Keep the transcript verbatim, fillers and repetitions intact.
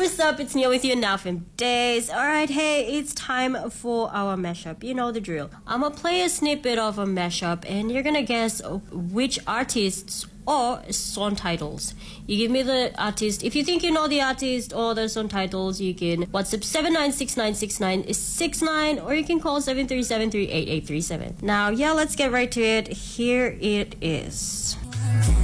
what's up? It's Nia with you now from Days. Alright, hey, it's time for our mashup. You know the drill. I'm gonna play a snippet of a mashup and you're gonna guess which artists or song titles. You give me the artist. If you think you know the artist or the song titles, you can WhatsApp seven nine six nine six nine six nine or you can call seven three seven three eight eight three seven. Now, yeah, let's get right to it. Here it is.